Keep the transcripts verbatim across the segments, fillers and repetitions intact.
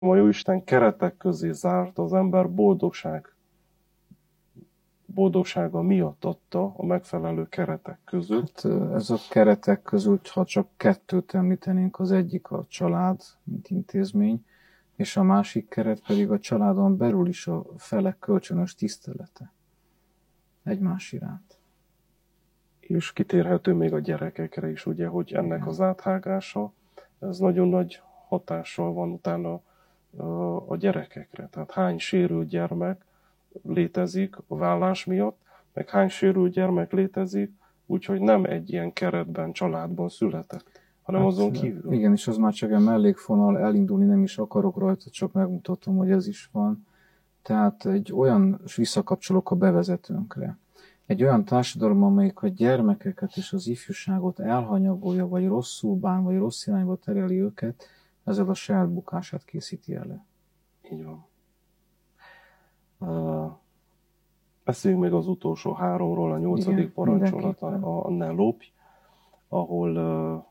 a Jóisten keretek közé zárt, az ember boldogság, boldogsága miatt adta a megfelelő keretek között. Hát, ez a keretek között, ha csak kettőt említenénk, az egyik a család, mint intézmény, és a másik keret pedig a családon belül is a felek kölcsönös tisztelete egymás iránt. És kitérhető még a gyerekekre is, ugye, hogy ennek Igen. az áthágása, ez nagyon nagy hatással van utána a gyerekekre. Tehát hány sérült gyermek létezik a vállás miatt, meg hány sérült gyermek létezik, úgyhogy nem egy ilyen keretben, családban született, hanem hát, azon kívül. Igen, és az már csak egy mellékfonal, elindulni nem is akarok rajta, csak megmutatom, hogy ez is van. Tehát egy olyan, és visszakapcsolok a bevezetőnkre, egy olyan társadalom, amelyik a gyermekeket és az ifjúságot elhanyagolja, vagy rosszul bán, vagy rossz irányba tereli őket, ezzel a saját bukását készíti elő. Így van. Uh, beszéljünk még az utolsó háromról, a nyolcadik parancsolat, a, a ne lopj, ahol uh,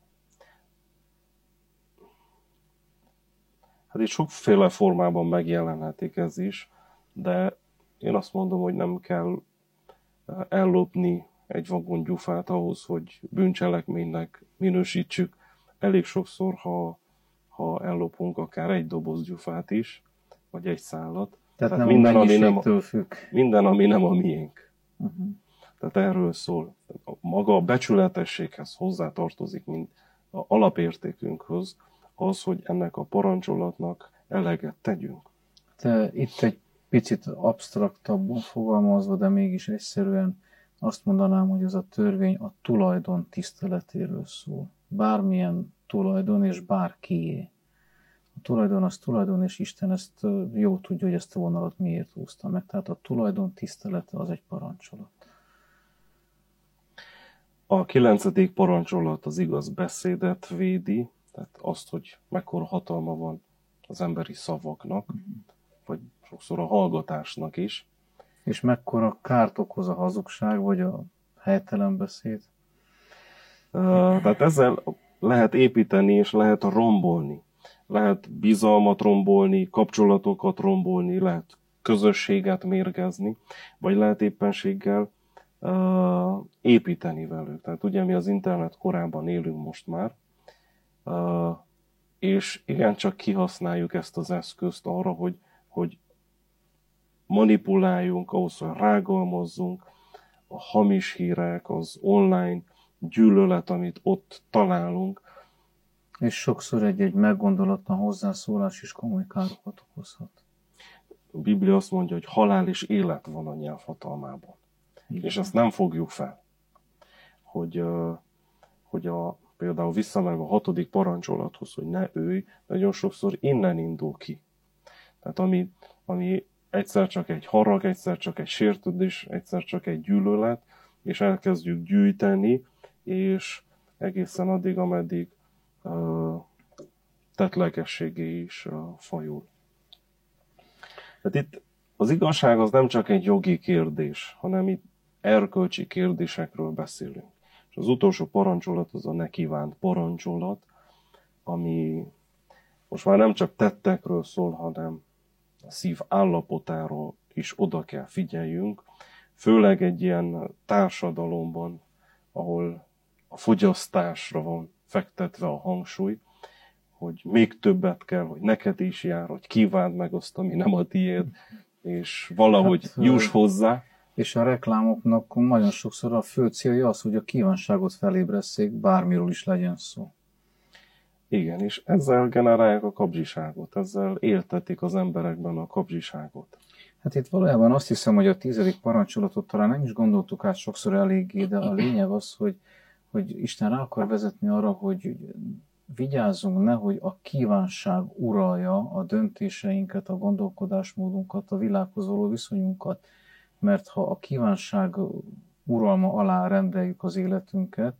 hát itt sokféle formában megjelenhetik ez is, de én azt mondom, hogy nem kell ellopni egy vagon gyufát ahhoz, hogy bűncselekménynek minősítsük. Elég sokszor, ha, ha ellopunk akár egy doboz gyufát is, vagy egy szálat. Tehát, Tehát nem minden, ami nem, függ. minden, ami nem a miénk. Uh-huh. Tehát erről szól. Maga a becsületességhez hozzátartozik, mint a alapértékünkhöz, az, hogy ennek a parancsolatnak eleget tegyünk. Te itt egy picit absztraktabban fogalmazva, de mégis egyszerűen azt mondanám, hogy ez a törvény a tulajdon tiszteletéről szól. Bármilyen tulajdon és bárkié. A tulajdon az tulajdon, és Isten ezt jó tudja, hogy ezt a vonalat miért húzta meg. Tehát a tulajdon tisztelete az egy parancsolat. A kilencedik parancsolat az igaz beszédet védi, tehát azt, hogy mekkora hatalma van az emberi szavaknak, uh-huh. vagy sokszor a hallgatásnak is. És mekkora kárt okoz a hazugság, vagy a helytelen beszéd? Uh, tehát ezzel lehet építeni, és lehet rombolni. Lehet bizalmat rombolni, kapcsolatokat rombolni, lehet közösséget mérgezni, vagy lehet éppenséggel uh, építeni velük. Tehát ugye mi az internet korában élünk most már, uh, és igencsak kihasználjuk ezt az eszközt arra, hogy, hogy manipuláljunk, ahhoz, hogy rágalmazzunk, a hamis hírek, az online gyűlölet, amit ott találunk. És sokszor egy-egy meggondolatlan hozzászólás is komoly károkat okozhat. A Biblia azt mondja, hogy halál és élet van a nyelv hatalmában. Igen. És ezt nem fogjuk fel. Hogy, hogy a, például visszamenve a hatodik parancsolathoz, hogy ne ölj, nagyon sokszor innen indul ki. Tehát ami, ami egyszer csak egy harag, egyszer csak egy sértődés, egyszer csak egy gyűlölet, és elkezdjük gyűjteni, és egészen addig, ameddig uh, tettlegességé is uh, fajul. Tehát itt az igazság az nem csak egy jogi kérdés, hanem itt erkölcsi kérdésekről beszélünk. És az utolsó parancsolat az a ne kívánt parancsolat, ami most már nem csak tettekről szól, hanem a szív állapotáról is oda kell figyeljünk, főleg egy ilyen társadalomban, ahol a fogyasztásra van fektetve a hangsúly, hogy még többet kell, hogy neked is jár, hogy kívánd meg azt, ami nem a tiéd, és valahogy hát, juss hozzá. És a reklámoknak nagyon sokszor a fő célja az, hogy a kívánságot felébresszék, bármiről is legyen szó. Igen, és ezzel generálják a kapzsiságot, ezzel éltetik az emberekben a kapzsiságot. Hát itt valójában azt hiszem, hogy a tizedik parancsolatot talán nem is gondoltuk át sokszor eléggé, de a lényeg az, hogy, hogy Isten rá akar vezetni arra, hogy vigyázzunk, nehogy a kívánság uralja a döntéseinket, a gondolkodásmódunkat, a világhoz való viszonyunkat, mert ha a kívánság uralma alá rendeljük az életünket,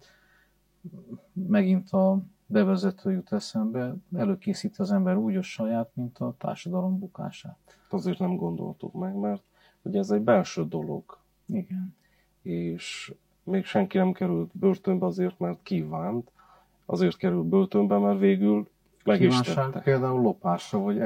megint a bevezető jut eszembe, előkészíti az ember úgy a saját, mint a társadalom bukását. Azért nem gondoltuk meg, mert ugye ez egy belső dolog. Igen. És még senki nem került börtönbe azért, mert kívánt, azért került börtönbe, mert végül Meg is kívánság tette. például lopásra, vagy